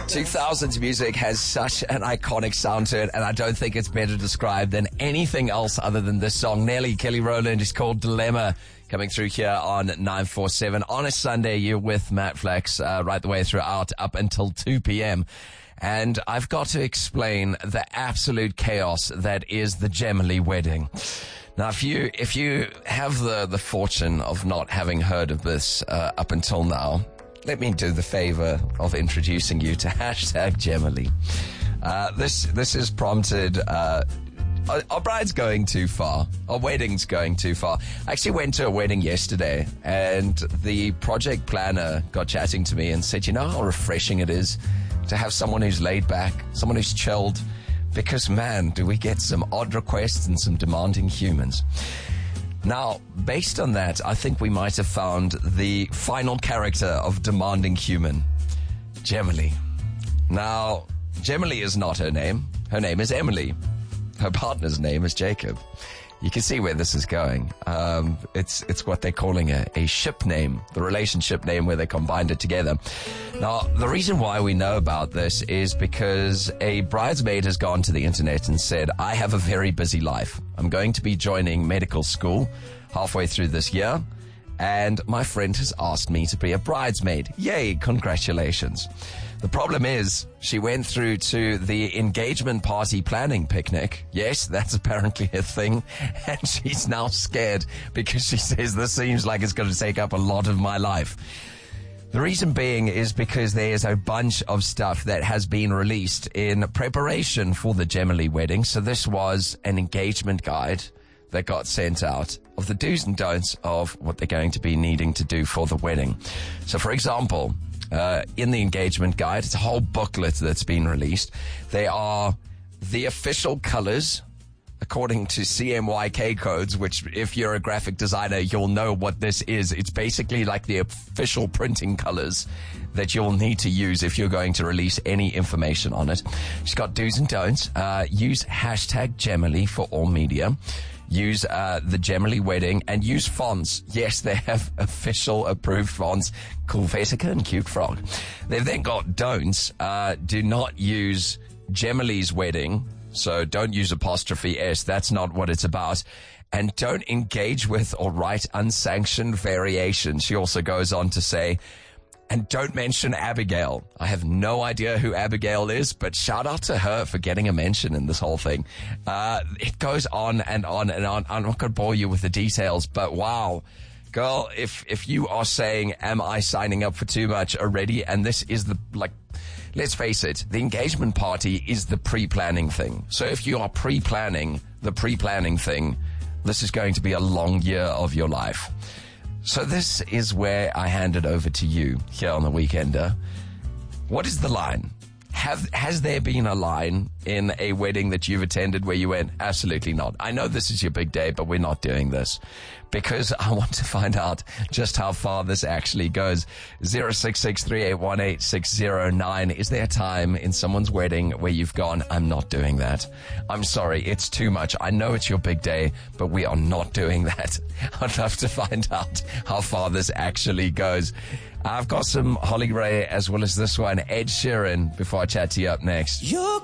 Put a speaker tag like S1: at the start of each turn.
S1: 2000s music has such an iconic sound to it, and I don't think it's better described than anything else other than this song. Nelly, Kelly Rowland, is called Dilemma, coming through here on 947. On a Sunday, you're with Matt Flex right the way throughout up until 2 p.m. And I've got to explain the absolute chaos that is the Gemily wedding. Now, if you have the fortune of not having heard of this up until now, let me do the favor of introducing you to hashtag Gemily. This is prompted, our bride's going too far. Our wedding's going too far. I actually went to a wedding yesterday, and the project planner got chatting to me and said, you know how refreshing it is to have someone who's laid back, someone who's chilled, because man, do we get some odd requests and some demanding humans. Now, based on that, I think we might have found the final character of demanding human, Gemily. Now, Gemily is not her name. Her name is Emily. Her partner's name is Jacob. You can see where this is going. It's what they're calling a ship name, the relationship name where they combined it together. Now, the reason why we know about this is because a bridesmaid has gone to the internet and said, I have a very busy life. I'm going to be joining medical school halfway through this year, and my friend has asked me to be a bridesmaid. Yay, congratulations. The problem is, she went through to the engagement party planning picnic. Yes, that's apparently a thing. And she's now scared because she says this seems like it's going to take up a lot of my life. The reason being is because there's a bunch of stuff that has been released in preparation for the Gemily wedding. So this was an engagement guide that got sent out of the do's and don'ts of what they're going to be needing to do for the wedding. So, for example, in the engagement guide, it's a whole booklet that's been released. They are the official colors according to CMYK codes, which if you're a graphic designer, you'll know what this is. It's basically like the official printing colors that you'll need to use if you're going to release any information on it. She's got do's and don'ts. Use hashtag Gemily for all media. Use the Gemily wedding and use fonts. Yes, they have official approved fonts. Cool Vesica and Cute Frog. They've then got don'ts. Do not use Gemily's wedding. So don't use apostrophe S. That's not what it's about. And don't engage with or write unsanctioned variations. She also goes on to say, and don't mention Abigail. I have no idea who Abigail is, but shout out to her for getting a mention in this whole thing. It goes on and on and on. I'm not going to bore you with the details, but wow. Girl, if you are saying, am I signing up for too much already? And this is let's face it, the engagement party is the pre-planning thing. So if you are pre-planning the pre-planning thing, this is going to be a long year of your life. So this is where I hand it over to you here on The Weekender. What is the line? Has there been a line in a wedding that you've attended where you went, absolutely not? I know this is your big day, but we're not doing this. Because I want to find out just how far this actually goes. 0663818609. Is there a time in someone's wedding where you've gone, I'm not doing that? I'm sorry, it's too much. I know it's your big day, but we are not doing that. I'd love to find out how far this actually goes. I've got some Holly Ray as well as this one, Ed Sheeran, before I chat to you up next.